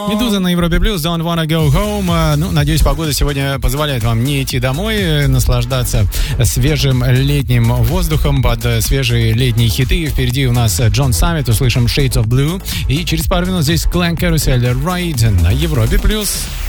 Медуза на Европе Плюс, Don't Wanna Go Home. Ну, надеюсь, погода сегодня позволяет вам не идти домой, наслаждаться свежим летним воздухом под свежие летние хиты. Впереди у нас Джон Саммит, услышим Shades of Blue. И через пару минут здесь Clan Carousel Ride на Европе Плюс.